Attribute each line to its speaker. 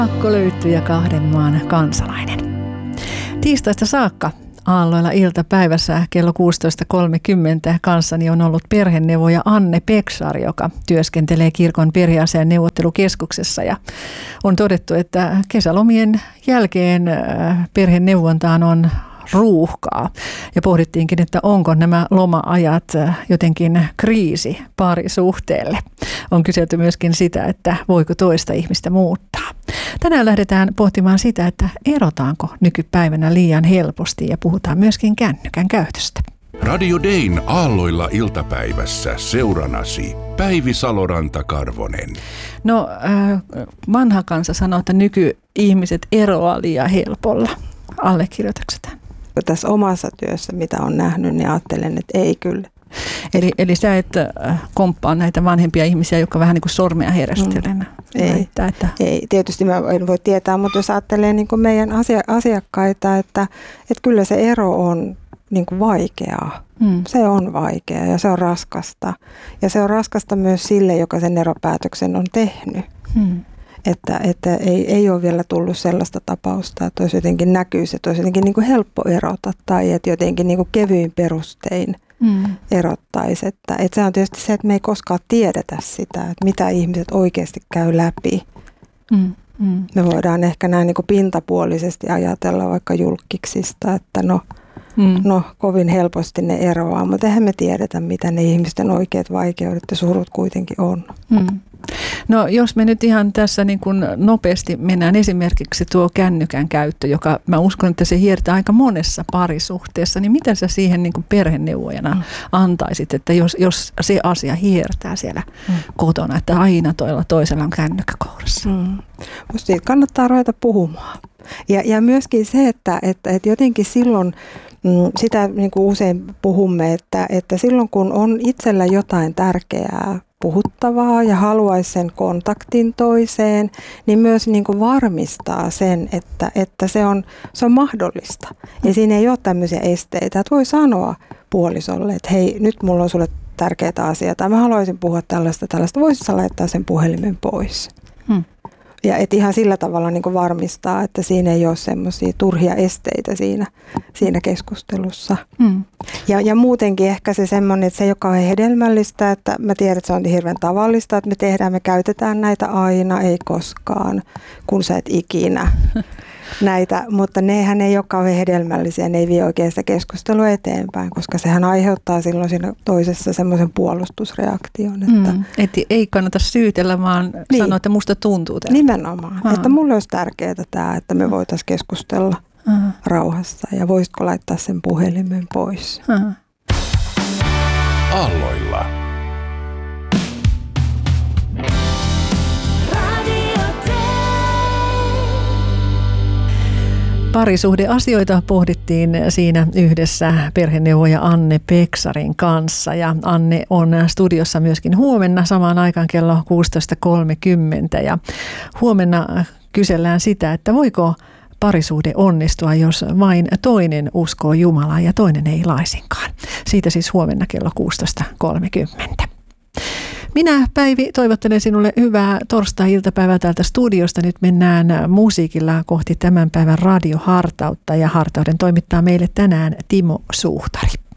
Speaker 1: Pakko löytyy ja kahden maan kansalainen. Tiistaista saakka aalloilla iltapäivässä kello 16.30 kanssani on ollut perheneuvoja Anne Peksar, joka työskentelee kirkon perheasiain neuvottelukeskuksessa. Ja on todettu, että kesälomien jälkeen perheneuvontaan on ruuhkaa. Ja pohdittiinkin, että onko nämä loma-ajat jotenkin kriisi parisuhteelle. On kyselty myöskin sitä, että voiko toista ihmistä muuttaa. Tänään lähdetään pohtimaan sitä, että erotaanko nykypäivänä liian helposti ja puhutaan myöskin kännykän käytöstä.
Speaker 2: Radio Dayn aalloilla iltapäivässä seuranasi Päivi Saloranta-Karvonen.
Speaker 1: No vanha kansa sanoo, että nykyihmiset eroaa liian helpolla. Allekirjoitatko tämän?
Speaker 3: Tässä omassa työssä, mitä on nähnyt, niin ajattelen, että ei kyllä.
Speaker 1: Eli sä et komppaa näitä vanhempia ihmisiä, jotka vähän niin kuin sormea herrastelen.
Speaker 3: Ei, tietysti mä en voi tietää, mutta jos ajattelee niin kuin meidän asiakkaita, että kyllä se ero on niin kuin vaikeaa. Se on vaikeaa ja se on raskasta. Ja se on raskasta myös sille, joka sen eropäätöksen on tehnyt. Että ei ole vielä tullut sellaista tapausta, että olisi jotenkin näkyisi, että olisi jotenkin niin kuin helppo erota tai että jotenkin niin kuin kevyin perustein erottaisi. Että se on tietysti se, että me ei koskaan tiedetä sitä, että mitä ihmiset oikeasti käy läpi. Me voidaan ehkä näin niin kuin pintapuolisesti ajatella vaikka julkiksista, että no kovin helposti ne eroaa, mutta eihän me tiedetä, mitä ne ihmisten oikeat vaikeudet ja surut kuitenkin on.
Speaker 1: No jos me nyt ihan tässä niin kuin nopeasti mennään esimerkiksi tuo kännykän käyttö, joka mä uskon, että se hiertää aika monessa parisuhteessa, niin mitä sä siihen niin kuin perheneuvojana antaisit, että jos se asia hiertää siellä kotona, että aina toisella on kännykkä kourassa?
Speaker 3: Musta siitä kannattaa ruveta puhumaan. Ja myöskin se, että jotenkin silloin sitä niin kuin usein puhumme, että silloin kun on itsellä jotain tärkeää puhuttavaa ja haluaisi sen kontaktin toiseen, niin myös niin kuin varmistaa sen, että se on mahdollista. Ja siinä ei ole tämmöisiä esteitä, että voi sanoa puolisolle, että hei, nyt mulla on sulle tärkeää asiaa tai mä haluaisin puhua tällaista, voisit sä laittaa sen puhelimen pois. Ja et ihan sillä tavalla niin kuin varmistaa, että siinä ei ole semmoisia turhia esteitä siinä keskustelussa. Ja muutenkin ehkä se semmoinen, että se ei ole kauhean hedelmällistä, että mä tiedän, että se on hirveän tavallista, että me käytetään näitä aina, ei koskaan, kun sä et ikinä näitä, mutta nehän ei ole kauhean hedelmällisiä, ne ei vie oikein sitä keskustelua eteenpäin, koska sehän aiheuttaa silloin siinä toisessa semmoisen puolustusreaktion.
Speaker 1: Että ei kannata syytellä, vaan sanoa, että musta tuntuu tältä.
Speaker 3: Nimenomaan, että mulle olisi tärkeää tämä, että me voitaisiin keskustella rauhassa ja voisitko laittaa sen puhelimen pois.
Speaker 2: Aalloilla.
Speaker 1: Parisuhdeasioita pohdittiin siinä yhdessä perheneuvoja Anne Peksarin kanssa ja Anne on studiossa myöskin huomenna samaan aikaan kello 16.30 ja huomenna kysellään sitä, että voiko parisuhde onnistua, jos vain toinen uskoo Jumalaa ja toinen ei laisinkaan. Siitä siis huomenna kello 16.30. Minä, Päivi, toivottelen sinulle hyvää torstai-iltapäivää täältä studiosta. Nyt mennään musiikilla kohti tämän päivän radiohartautta ja hartauden toimittaa meille tänään Timo Suhtari.